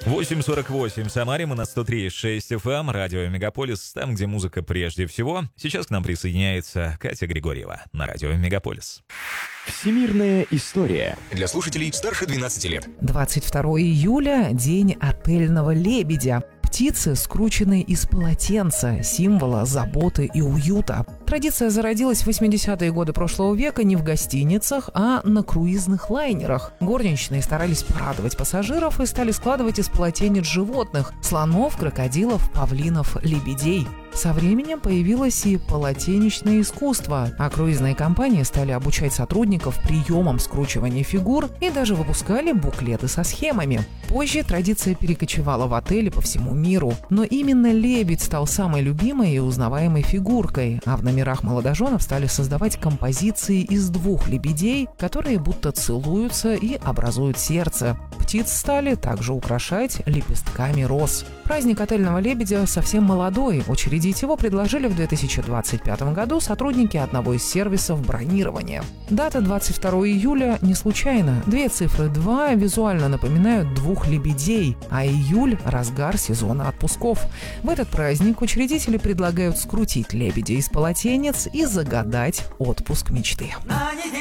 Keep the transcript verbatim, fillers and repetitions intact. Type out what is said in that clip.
восемь сорок восемь в Самаре, мы на сто три и шесть эф эм, радио Мегаполис, там, где музыка прежде всего. Сейчас к нам присоединяется Катя Григорьева на радио Мегаполис. Всемирная история. Для слушателей старше двенадцати лет. двадцать второго июля – день отельного лебедя. Птицы, скрученные из полотенца, символа заботы и уюта. Традиция зародилась в восьмидесятые годы прошлого века не в гостиницах, а на круизных лайнерах. Горничные старались порадовать пассажиров и стали складывать из полотенец животных – слонов, крокодилов, павлинов, лебедей. Со временем появилось и полотенечное искусство, а круизные компании стали обучать сотрудников приемам скручивания фигур и даже выпускали буклеты со схемами. Позже традиция перекочевала в отели по всему миру, но именно лебедь стал самой любимой и узнаваемой фигуркой, а в номерах молодоженов стали создавать композиции из двух лебедей, которые будто целуются и образуют сердце. Птиц стали также украшать лепестками роз. Праздник отельного лебедя совсем молодой. Учредить его предложили в две тысячи двадцать пятом году сотрудники одного из сервисов бронирования. Дата двадцать второго июля не случайно. Две цифры два визуально напоминают двух лебедей, а июль – разгар сезона отпусков. В этот праздник учредители предлагают скрутить лебедя из полотенец и загадать отпуск мечты.